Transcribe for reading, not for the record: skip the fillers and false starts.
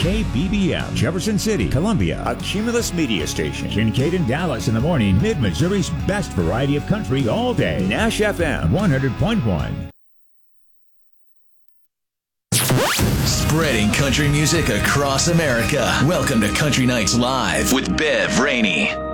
KBBM, Jefferson City, Columbia, a Cumulus media station. Kincaid and Dallas in the morning, Mid-Missouri's best variety of country all day. Nash FM 100.1. Spreading country music across America. Welcome to Country Nights Live with Bev Rainey.